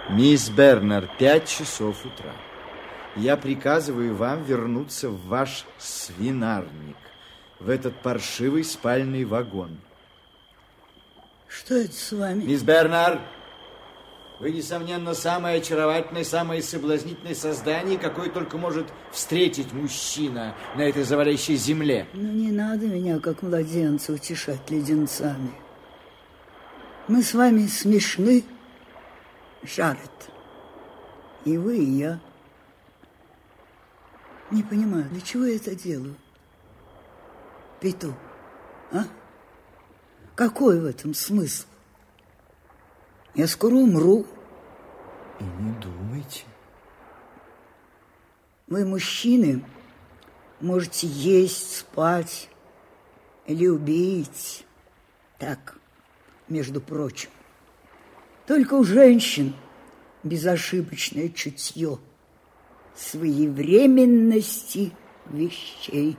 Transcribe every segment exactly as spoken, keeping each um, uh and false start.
Мисс Бернар, пять часов утра. Я приказываю вам вернуться в ваш свинарник, в этот паршивый спальный вагон. Что это с вами? Мисс Бернар, вы, несомненно, самое очаровательное, самое соблазнительное создание, какое только может встретить мужчина на этой завалящей земле. Ну, не надо меня, как младенца, утешать леденцами. Мы с вами смешны, Шарлотт. И вы, и я. Не понимаю, для чего я это делаю? Питу, а? Какой в этом смысл? Я скоро умру. И не думайте. Вы, мужчины, можете есть, спать, любить. Так, между прочим. Только у женщин безошибочное чутье своевременности вещей.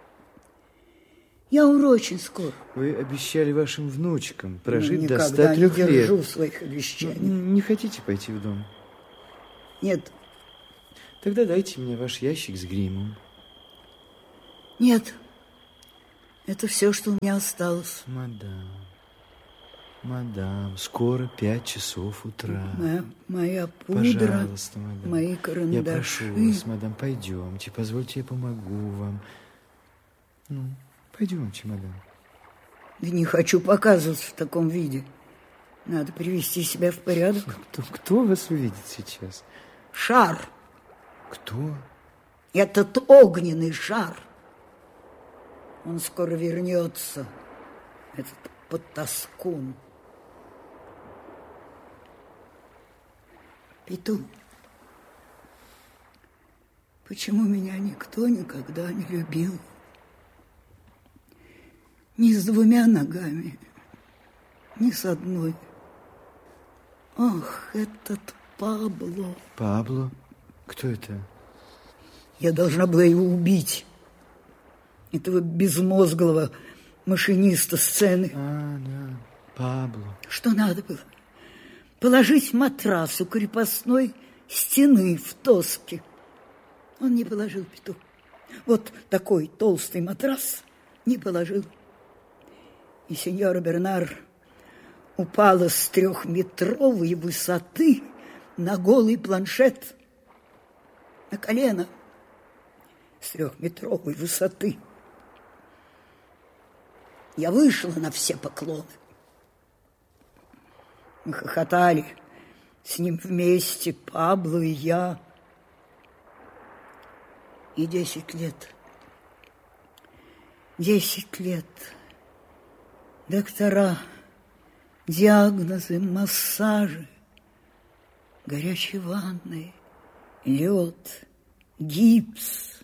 Я умру очень скоро. Вы обещали вашим внучкам прожить ну, до ста трёх лет. Никогда не держу своих обещаний. Ну, не хотите пойти в дом? Нет. Тогда дайте мне ваш ящик с гримом. Нет. Это все, что у меня осталось. Мадам, мадам, скоро пять часов утра. Моя, моя пудра, пожалуйста, мадам. Мои карандаши. Я прошу вас, мадам, пойдемте, позвольте, я помогу вам. Ну, пойдемте, мадам. Да не хочу показываться в таком виде. Надо привести себя в порядок. Кто, кто вас увидит сейчас? Шар. Кто? Этот огненный шар. Он скоро вернется, этот потаскун. Питу, почему меня никто никогда не любил? Ни с двумя ногами, ни с одной. Ах, этот Пабло. Пабло? Кто это? Я должна была его убить. Этого безмозглого машиниста сцены. А, да, Пабло. Что надо было? Положить матрас у крепостной стены в Тоске. Он не положил, Петух. Вот такой толстый матрас не положил. И сеньора Бернар упала с трехметровой высоты на голый планшет, на колено с трехметровой высоты. Я вышла на все поклоны. Мы хохотали с ним вместе, Пабло и я. И десять лет. Десять лет. Доктора, диагнозы, массажи, горячие ванны, лед, гипс,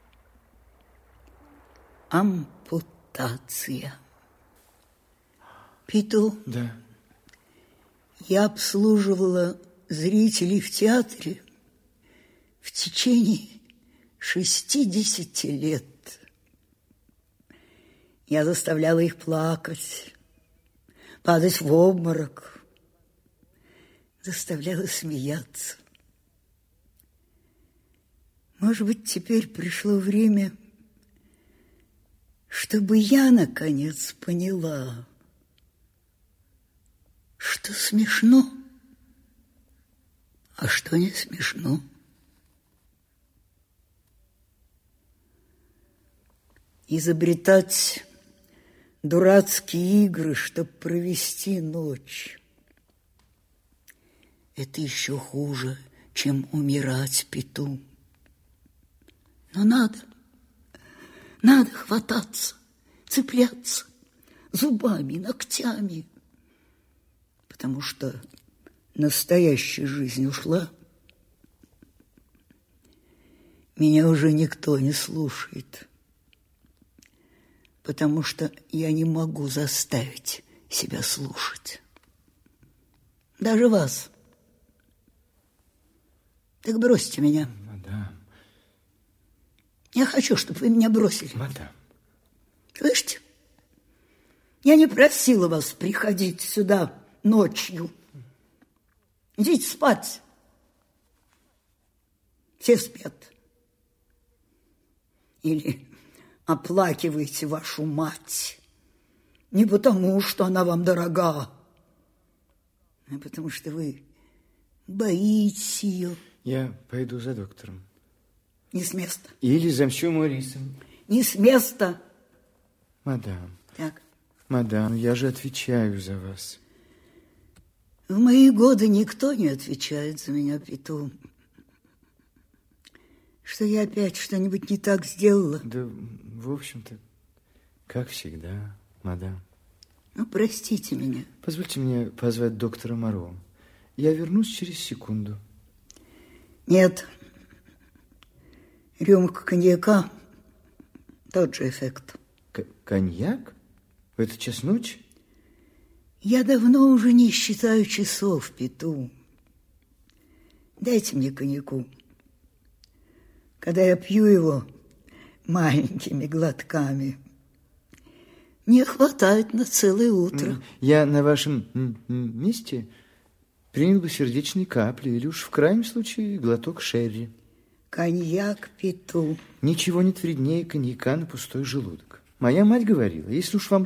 ампутация. Питу, да. Я обслуживала зрителей в театре в течение шестидесяти лет. Я заставляла их плакать, падать в обморок, заставляла смеяться. Может быть, теперь пришло время, чтобы я, наконец, поняла, что смешно, а что не смешно. Изобретать дурацкие игры, чтобы провести ночь. Это еще хуже, чем умирать, Питу. Но надо, надо хвататься, цепляться зубами, ногтями, потому что настоящая жизнь ушла. Меня уже никто не слушает, потому что я не могу заставить себя слушать. Даже вас. Так бросьте меня. Мадам. Я хочу, чтобы вы меня бросили. Мадам. Слышите? Я не просила вас приходить сюда ночью. Идите спать. Все спят. Или оплакивайте вашу мать. Не потому, что она вам дорога, а потому что вы боитесь ее. Я пойду за доктором. Не с места. Или за мсье Морисом. Не с места. Мадам. Так. Мадам, я же отвечаю за вас. В мои годы никто не отвечает за меня, Пету. Что я опять что-нибудь не так сделала? Да, в общем-то, как всегда, мадам. Ну, простите меня. Позвольте мне позвать доктора Моро. Я вернусь через секунду. Нет. Рюмка коньяка – тот же эффект. К- коньяк? В этот час ночи? Я давно уже не считаю часов, Пету. Дайте мне коньяку. Когда я пью его маленькими глотками, мне хватает на целое утро. Я на вашем месте принял бы сердечные капли или уж в крайнем случае глоток шерри. Коньяк, Пету. Ничего нет вреднее коньяка на пустой желудок. Моя мать говорила, если уж вам